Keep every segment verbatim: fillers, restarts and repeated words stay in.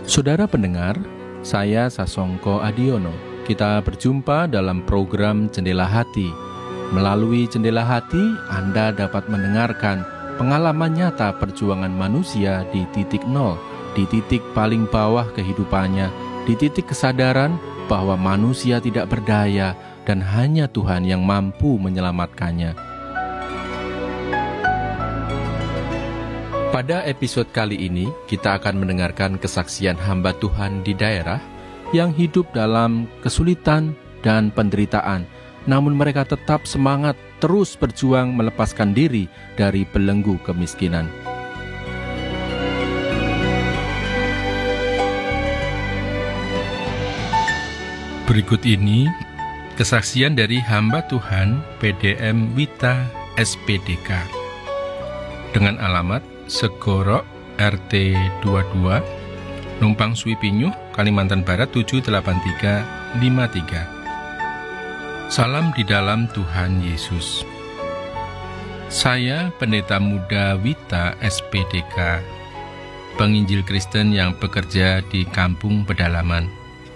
Saudara pendengar, saya Sasongko Adiono. Kita berjumpa dalam program Jendela Hati. Melalui Jendela Hati, Anda dapat mendengarkan pengalaman nyata perjuangan manusia di titik nol, di titik paling bawah kehidupannya, di titik kesadaran bahwa manusia tidak berdaya dan hanya Tuhan yang mampu menyelamatkannya. Pada episode kali ini, kita akan mendengarkan kesaksian hamba Tuhan di daerah yang hidup dalam kesulitan dan penderitaan, namun mereka tetap semangat terus berjuang melepaskan diri dari belenggu kemiskinan. Berikut ini kesaksian dari hamba Tuhan P D M Wita S P D K dengan alamat Segorok R T dua puluh dua, Numpang Sui Pinyuh, Kalimantan Barat tujuh delapan tiga lima tiga. Salam di dalam Tuhan Yesus. Saya Pendeta Muda Wita S P D K, penginjil Kristen yang bekerja di Kampung Pedalaman.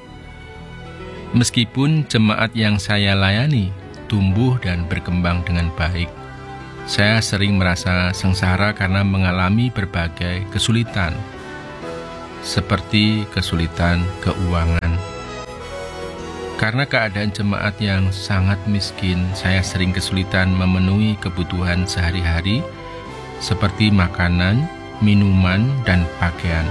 Meskipun jemaat yang saya layani tumbuh dan berkembang dengan baik, saya sering merasa sengsara karena mengalami berbagai kesulitan, seperti kesulitan keuangan. Karena keadaan jemaat yang sangat miskin, saya sering kesulitan memenuhi kebutuhan sehari-hari, seperti makanan, minuman, dan pakaian.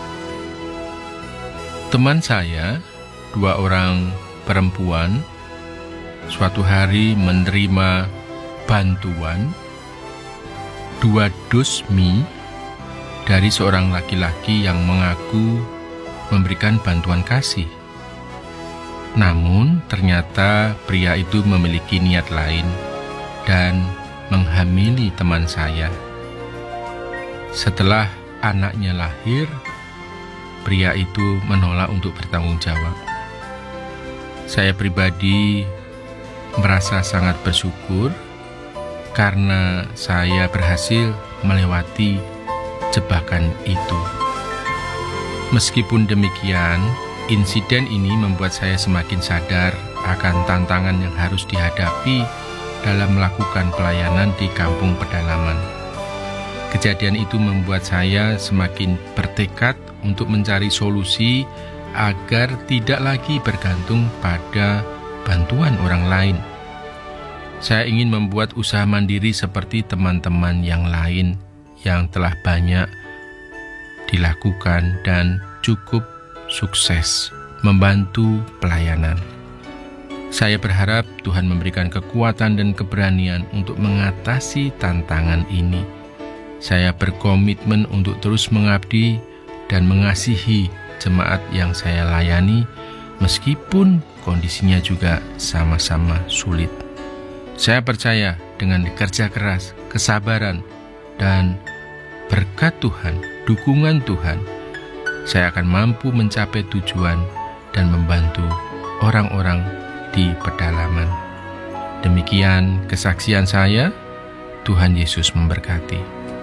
Teman saya, dua orang perempuan, suatu hari menerima bantuan dua dus mie dari seorang laki-laki yang mengaku memberikan bantuan kasih. Namun ternyata pria itu memiliki niat lain dan menghamili teman saya. Setelah anaknya lahir, pria itu menolak untuk bertanggung jawab. Saya pribadi merasa sangat bersyukur karena saya berhasil melewati jebakan itu. Meskipun demikian, insiden ini membuat saya semakin sadar akan tantangan yang harus dihadapi dalam melakukan pelayanan di kampung pedalaman. Kejadian itu membuat saya semakin bertekad untuk mencari solusi agar tidak lagi bergantung pada bantuan orang lain. Saya ingin membuat usaha mandiri seperti teman-teman yang lain yang telah banyak dilakukan dan cukup sukses membantu pelayanan. Saya berharap Tuhan memberikan kekuatan dan keberanian untuk mengatasi tantangan ini. Saya berkomitmen untuk terus mengabdi dan mengasihi jemaat yang saya layani, meskipun kondisinya juga sama-sama sulit. Saya percaya dengan kerja keras, kesabaran, dan berkat Tuhan, dukungan Tuhan, saya akan mampu mencapai tujuan dan membantu orang-orang di pedalaman. Demikian kesaksian saya. Tuhan Yesus memberkati.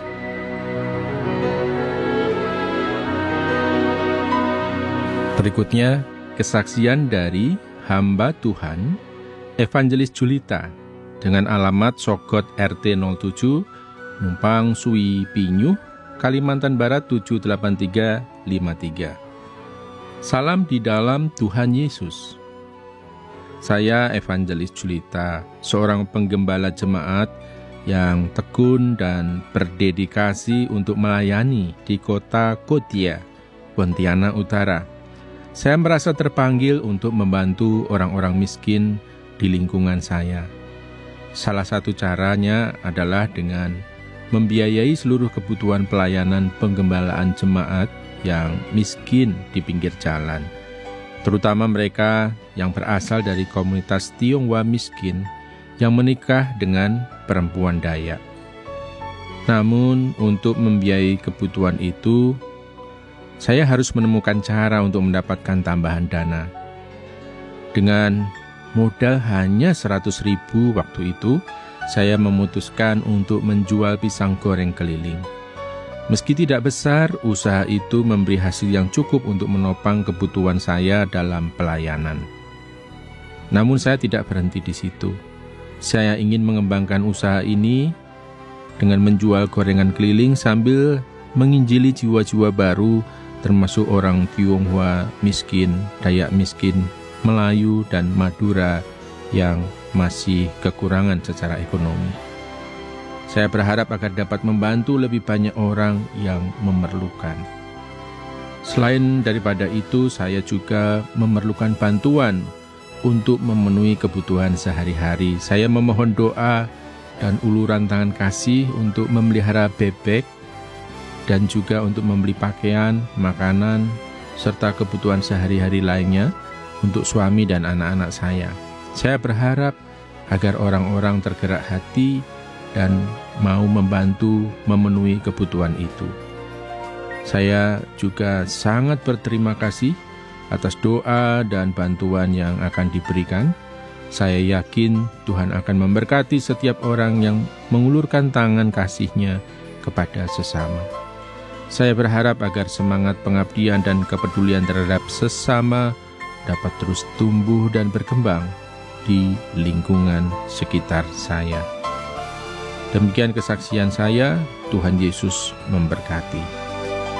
Berikutnya, kesaksian dari hamba Tuhan Evangelis Julita dengan alamat Sogot R T nol tujuh, Numpang Sui Pinyuh, Kalimantan Barat tujuh delapan tiga lima tiga. Salam di dalam Tuhan Yesus. Saya Evangelis Julita, seorang penggembala jemaat yang tekun dan berdedikasi untuk melayani di kota Kotia, Pontianak Utara. Saya merasa terpanggil untuk membantu orang-orang miskin di lingkungan saya. Salah satu caranya adalah dengan membiayai seluruh kebutuhan pelayanan penggembalaan jemaat yang miskin di pinggir jalan, terutama mereka yang berasal dari komunitas Tionghoa miskin yang menikah dengan perempuan Dayak. Namun, untuk membiayai kebutuhan itu, saya harus menemukan cara untuk mendapatkan tambahan dana. Dengan modal hanya seratus ribu waktu itu, saya memutuskan untuk menjual pisang goreng keliling. Meski tidak besar, usaha itu memberi hasil yang cukup untuk menopang kebutuhan saya dalam pelayanan. Namun saya tidak berhenti di situ. Saya ingin mengembangkan usaha ini dengan menjual gorengan keliling sambil menginjili jiwa-jiwa baru, termasuk orang Tionghoa miskin, Dayak miskin, Melayu, dan Madura yang masih kekurangan secara ekonomi. Saya berharap agar dapat membantu lebih banyak orang yang memerlukan. Selain daripada itu, saya juga memerlukan bantuan untuk memenuhi kebutuhan sehari-hari. Saya memohon doa dan uluran tangan kasih untuk memelihara bebek dan juga untuk membeli pakaian, makanan, serta kebutuhan sehari-hari lainnya untuk suami dan anak-anak saya. Saya berharap agar orang-orang tergerak hati dan mau membantu memenuhi kebutuhan itu. Saya juga sangat berterima kasih atas doa dan bantuan yang akan diberikan. Saya yakin Tuhan akan memberkati setiap orang yang mengulurkan tangan kasih-Nya kepada sesama. Saya berharap agar semangat pengabdian dan kepedulian terhadap sesama dapat terus tumbuh dan berkembang di lingkungan sekitar saya. Demikian kesaksian saya. Tuhan Yesus memberkati.